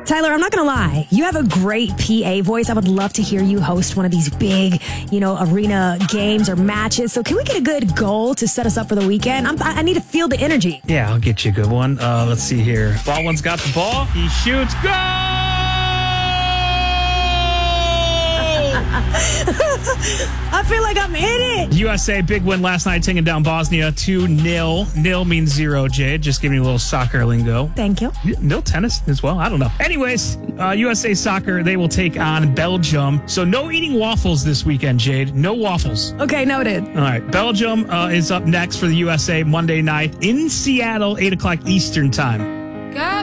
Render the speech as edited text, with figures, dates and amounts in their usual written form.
Tyler, I'm not going to lie. You have a great PA voice. I would love to hear you host one of these big, arena games or matches. So can we get a good goal to set us up for the weekend? I need to feel the energy. Yeah, I'll get you a good one. Let's see here. Baldwin's got the ball. He shoots. Go! I feel like I'm in it. USA, big win last night, taking down Bosnia 2-0. Nil means 0, Jade. Just giving you a little soccer lingo. Thank you. Nil tennis as well. I don't know. Anyways, USA Soccer, they will take on Belgium. So no eating waffles this weekend, Jade. No waffles. Okay, noted. All right. Belgium is up next for the USA Monday night in Seattle, 8 o'clock Eastern time.